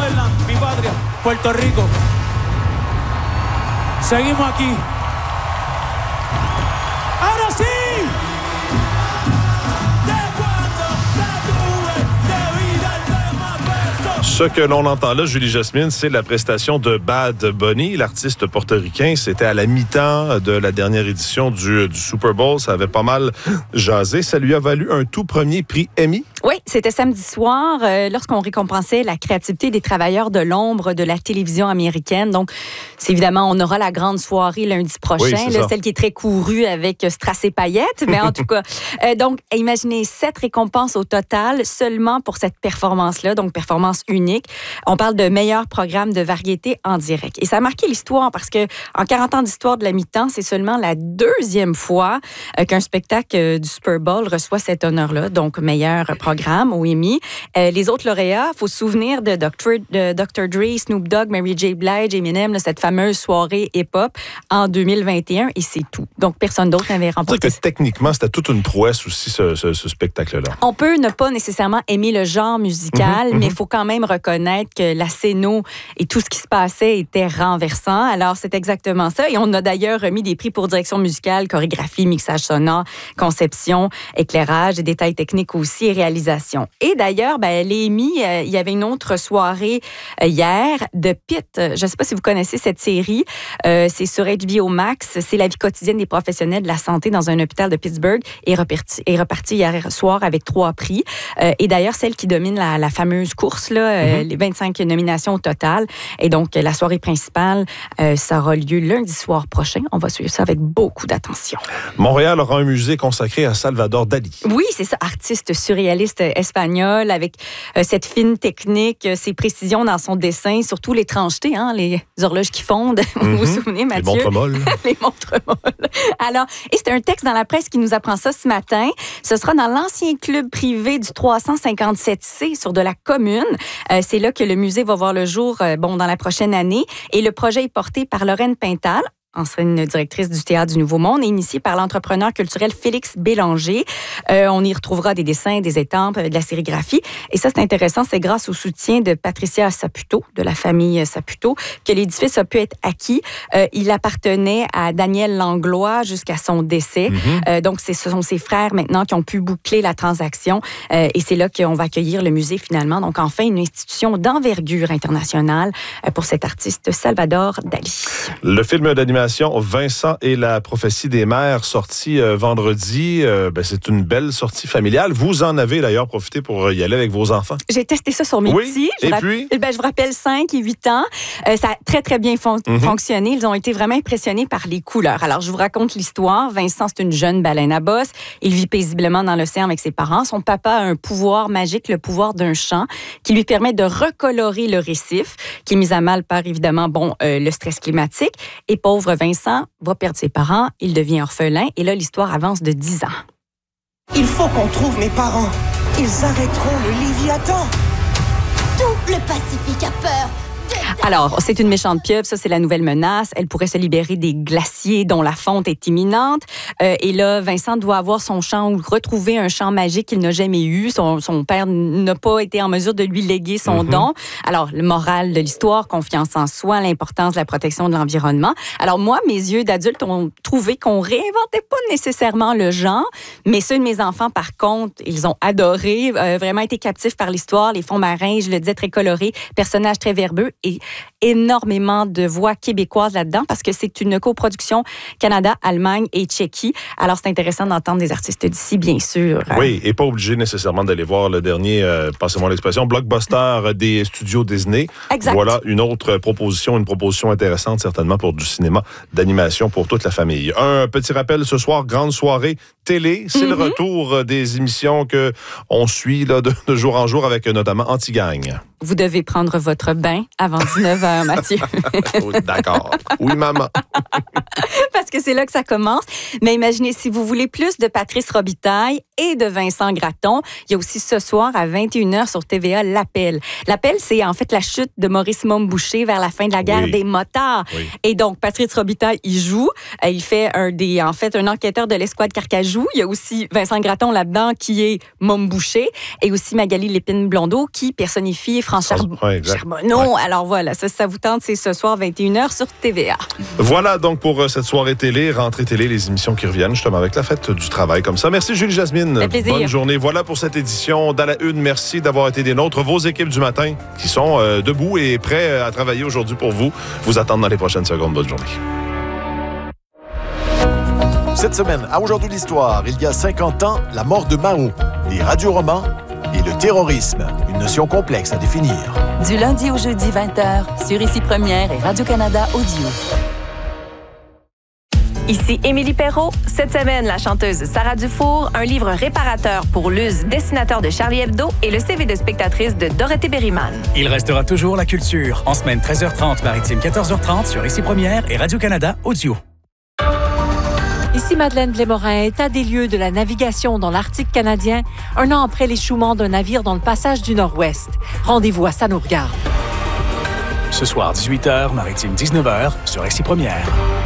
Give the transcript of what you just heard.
Motherland, mi patria, Puerto Rico. Seguimos aquí. Ahora sí. Ce que l'on entend là, Julie Jasmine, c'est la prestation de Bad Bunny, l'artiste portoricain. C'était à la mi-temps de la dernière édition du Super Bowl. Ça avait pas mal jasé. Ça lui a valu un tout premier prix Emmy. Oui, c'était samedi soir, lorsqu'on récompensait la créativité des travailleurs de l'ombre de la télévision américaine. Donc, c'est évidemment, on aura la grande soirée lundi prochain, oui, là, celle qui est très courue avec strass et paillettes. Mais en tout cas, donc, imaginez 7 récompenses au total seulement pour cette performance-là, donc performance unique. On parle de meilleur programme de variété en direct. Et ça a marqué l'histoire parce que en 40 ans d'histoire de la mi-temps, c'est seulement la deuxième fois qu'un spectacle du Super Bowl reçoit cet honneur-là, donc meilleur programme au Emmy. Les autres lauréats, il faut se souvenir de Dr. Dre, Snoop Dogg, Mary J. Blige, Eminem, là, cette fameuse soirée hip-hop en 2021, et c'est tout. Donc, personne d'autre n'avait remporté. C'est que techniquement, c'était toute une prouesse aussi, ce spectacle-là. On peut ne pas nécessairement aimer le genre musical, mais il faut quand même reconnaître que la scéno et tout ce qui se passait était renversant. Alors, c'est exactement ça. Et on a d'ailleurs remis des prix pour direction musicale, chorégraphie, mixage sonore, conception, éclairage, des détails techniques aussi et réalisation. Et d'ailleurs, les Emmy, il y avait une autre soirée hier de Pitt. Je ne sais pas si vous connaissez cette série. C'est sur HBO Max. C'est la vie quotidienne des professionnels de la santé dans un hôpital de Pittsburgh et reparti hier soir avec 3 prix. Et d'ailleurs, celle qui domine la fameuse course, là, les 25 nominations au total. Et donc, la soirée principale, ça aura lieu lundi soir prochain. On va suivre ça avec beaucoup d'attention. Montréal aura un musée consacré à Salvador Dali. Oui, c'est ça, artiste surréaliste espagnol avec cette fine technique, ses précisions dans son dessin, surtout l'étrangeté, les horloges qui fondent. Vous vous souvenez, Mathieu? Les montres molles. Les montres molles. Alors, et c'est un texte dans la presse qui nous apprend ça ce matin. Ce sera dans l'ancien club privé du 357C sur de la commune. C'est là que le musée va voir le jour dans la prochaine année. Et le projet est porté par Lorraine Pintal, ancienne directrice du Théâtre du Nouveau Monde, et initiée par l'entrepreneur culturel Félix Bélanger. On y retrouvera des dessins, des étampes, de la sérigraphie. Et ça, c'est intéressant, c'est grâce au soutien de Patricia Saputo, de la famille Saputo, que l'édifice a pu être acquis. Il appartenait à Daniel Langlois jusqu'à son décès. Donc, ce sont ses frères maintenant qui ont pu boucler la transaction. Et c'est là qu'on va accueillir le musée finalement. Donc, enfin, une institution d'envergure internationale pour cet artiste Salvador Dali. Le film d'animation Vincent et la prophétie des mères, sorti vendredi. C'est une belle sortie familiale. Vous en avez d'ailleurs profité pour y aller avec vos enfants. J'ai testé ça sur mes petits. Puis? Je vous rappelle 5 et 8 ans. Ça a très, très bien fonctionné. Ils ont été vraiment impressionnés par les couleurs. Alors, je vous raconte l'histoire. Vincent, c'est une jeune baleine à bosse. Il vit paisiblement dans l'océan avec ses parents. Son papa a un pouvoir magique, le pouvoir d'un chant, qui lui permet de recolorer le récif, qui est mis à mal par, évidemment, le stress climatique. Et pauvre Vincent va perdre ses parents, il devient orphelin, et là, l'histoire avance de 10 ans. Il faut qu'on trouve mes parents. Ils arrêteront le Léviathan. Tout le Pacifique a peur. Alors, c'est une méchante pieuvre, ça c'est la nouvelle menace. Elle pourrait se libérer des glaciers dont la fonte est imminente. Et là, Vincent doit avoir son champ ou retrouver un champ magique qu'il n'a jamais eu. Son père n'a pas été en mesure de lui léguer son don. Alors, le moral de l'histoire, confiance en soi, l'importance de la protection de l'environnement. Alors moi, mes yeux d'adulte ont trouvé qu'on réinventait pas nécessairement le genre, mais ceux de mes enfants, par contre, ils ont adoré, vraiment été captifs par l'histoire, les fonds marins, je le disais, très colorés, personnages très verbeux et énormément de voix québécoises là-dedans parce que c'est une coproduction Canada, Allemagne et Tchéquie. Alors, c'est intéressant d'entendre des artistes d'ici, bien sûr. Oui, et pas obligé nécessairement d'aller voir le dernier, passez-moi l'expression, blockbuster des studios Disney. Exact. Voilà une autre proposition, une proposition intéressante certainement pour du cinéma d'animation pour toute la famille. Un petit rappel ce soir, grande soirée télé. C'est le retour des émissions qu'on suit là, de jour en jour avec notamment Anti-Gang. Vous devez prendre votre bain avant 19h, Mathieu. D'accord. Oui, maman. Parce que c'est là que ça commence. Mais imaginez, si vous voulez plus de Patrice Robitaille et de Vincent Gratton, il y a aussi ce soir à 21h sur TVA L'Appel. L'Appel, c'est en fait la chute de Maurice Momboucher vers la fin de la guerre des motards. Oui. Et donc, Patrice Robitaille, il joue. Il fait un enquêteur de l'escouade Carcajou. Il y a aussi Vincent Gratton là-dedans qui est Momboucher et aussi Magali Lépine-Blondeau qui personnifie France exact. Charbonneau. Alors voilà, ça vous tente, c'est ce soir 21h sur TVA. Voilà donc pour cette soirée télé, rentrée télé, les émissions qui reviennent justement avec la fête du travail comme ça. Merci Julie Jasmine. Ça fait plaisir. Bonne journée. Voilà pour cette édition dans la une. Merci d'avoir été des nôtres. Vos équipes du matin qui sont debout et prêts à travailler aujourd'hui pour vous attendent dans les prochaines secondes. Bonne journée. Cette semaine, à Aujourd'hui l'Histoire, il y a 50 ans, la mort de Mao, les radioromans et le terrorisme, une notion complexe à définir. Du lundi au jeudi 20h, sur Ici Première et Radio-Canada Audio. Ici Émilie Perrault. Cette semaine, la chanteuse Sarah Dufour, un livre réparateur pour Luz, dessinateur de Charlie Hebdo, et le CV de spectatrice de Dorothée Berryman. Il restera toujours la culture. En semaine 13h30, maritime 14h30 sur Ici Première et Radio-Canada Audio. Ici Madeleine Blais-Morin, état des lieux de la navigation dans l'Arctique canadien, un an après l'échouement d'un navire dans le passage du Nord-Ouest. Rendez-vous à Ça nous regarde. Ce soir, 18h, maritime 19h sur Ici Première.